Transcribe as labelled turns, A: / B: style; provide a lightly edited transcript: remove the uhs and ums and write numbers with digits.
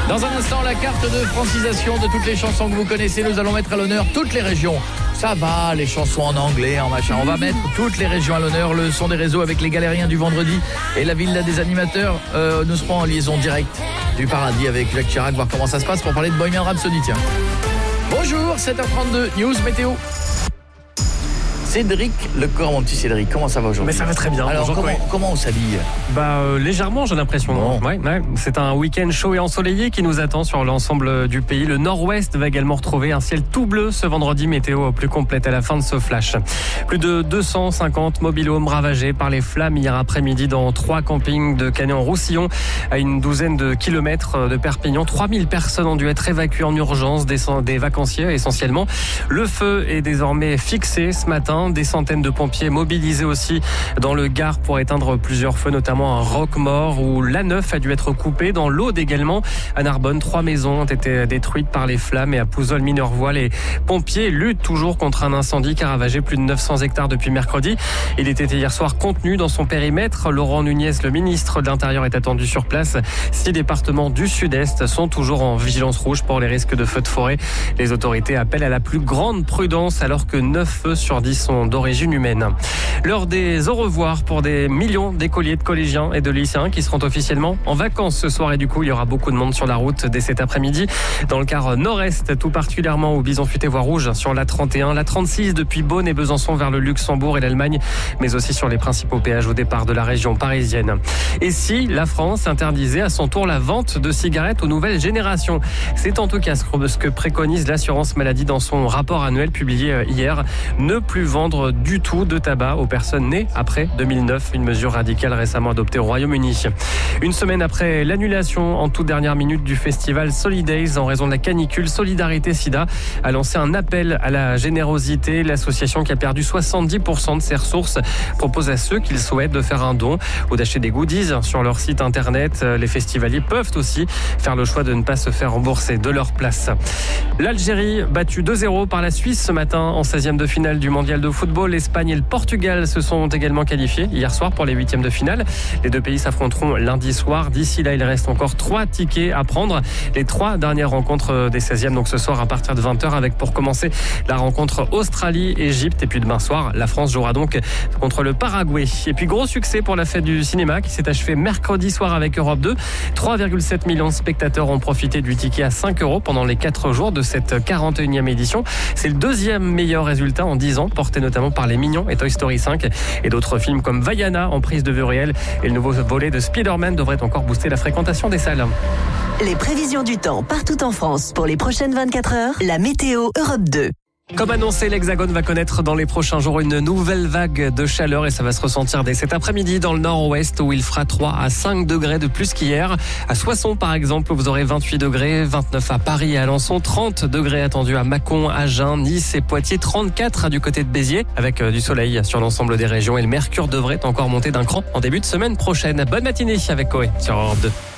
A: Dans un instant, la carte de francisation de toutes les chansons que vous connaissez. Nous allons mettre à l'honneur toutes les régions. Ça va, les chansons en anglais, en machin. On va mettre toutes les régions à l'honneur. Le son des réseaux avec les galériens du vendredi et la villa des animateurs. Nous serons en liaison directe du paradis avec Jacques Chirac, voir comment ça se passe pour parler de Bohemian Rhapsody. Tiens. Bonjour, 7h32, News Météo. Cédric Lecor, mon petit Cédric, comment ça va aujourd'hui?
B: Mais ça va très bien.
A: Alors, comment on s'habille?
B: Légèrement, j'ai l'impression.
A: Bon.
B: Ouais. C'est un week-end chaud et ensoleillé qui nous attend sur l'ensemble du pays. Le nord-ouest va également retrouver un ciel tout bleu ce vendredi, météo plus complète à la fin de ce flash. Plus de 250 mobil-homes ravagés par les flammes hier après-midi dans 3 campings de Canet-en-Roussillon, à une douzaine de kilomètres de Perpignan. 3000 personnes ont dû être évacuées en urgence, des vacanciers essentiellement. Le feu est désormais fixé ce matin. Des centaines de pompiers mobilisés aussi dans le Gard pour éteindre plusieurs feux, notamment à Roquemaure où l'A9 a dû être coupé. Dans l'Aude également, à Narbonne, 3 maisons ont été détruites par les flammes et à Pouzol-Minervois, les pompiers luttent toujours contre un incendie qui a ravagé plus de 900 hectares depuis mercredi. Il était hier soir contenu dans son périmètre. Laurent Nunez, le ministre de l'Intérieur, est attendu sur place. 6 départements du Sud-Est sont toujours en vigilance rouge pour les risques de feux de forêt. Les autorités appellent à la plus grande prudence alors que 9 feux sur 10 sont d'origine humaine. L'heure des au revoir pour des millions d'écoliers, de collégiens et de lycéens qui seront officiellement en vacances ce soir et du coup il y aura beaucoup de monde sur la route dès cet après-midi. Dans le quart nord-est, tout particulièrement où Bison Futé voie rouge sur la 31, la 36 depuis Beaune et Besançon vers le Luxembourg et l'Allemagne, mais aussi sur les principaux péages au départ de la région parisienne. Et si la France interdisait à son tour la vente de cigarettes aux nouvelles générations? C'est en tout cas ce que préconise l'assurance maladie dans son rapport annuel publié hier. Ne plus vendre du tout de tabac aux personnes nées après 2009, une mesure radicale récemment adoptée au Royaume-Uni. Une semaine après l'annulation en toute dernière minute du festival Solidays en raison de la canicule, Solidarité Sida a lancé un appel à la générosité. L'association, qui a perdu 70% de ses ressources, propose à ceux qui le souhaitent de faire un don ou d'acheter des goodies sur leur site internet. Les festivaliers peuvent aussi faire le choix de ne pas se faire rembourser de leur place. L'Algérie battue 2-0 par la Suisse ce matin en 16e de finale du mondial de football. L'Espagne et le Portugal se sont également qualifiés hier soir pour les 8e de finale. Les deux pays s'affronteront lundi soir. D'ici là, il reste encore 3 tickets à prendre. Les 3 dernières rencontres des 16e, donc ce soir à partir de 20h, avec pour commencer la rencontre Australie-Égypte. Et puis demain soir, la France jouera donc contre le Paraguay. Et puis gros succès pour la fête du cinéma qui s'est achevée mercredi soir avec Europe 2. 3,7 millions de spectateurs ont profité du ticket à 5 € pendant les 4 jours de cette 41e édition. C'est le 2e meilleur résultat en 10 ans, porté notamment par Les Mignons et Toy Story 5 et d'autres films comme Vaiana en prise de vue réelle, et le nouveau volet de Spider-Man devrait encore booster la fréquentation des salles.
C: Les prévisions du temps partout en France pour les prochaines 24 heures, la météo Europe 2.
B: Comme annoncé, l'Hexagone va connaître dans les prochains jours une nouvelle vague de chaleur et ça va se ressentir dès cet après-midi dans le nord-ouest où il fera 3 à 5 degrés de plus qu'hier. À Soissons par exemple, vous aurez 28 degrés, 29 à Paris et Alençon, 30 degrés attendus à Mâcon, Agen, Nice et Poitiers, 34 du côté de Béziers avec du soleil sur l'ensemble des régions et le mercure devrait encore monter d'un cran en début de semaine prochaine. Bonne matinée avec Coé sur Europe 2.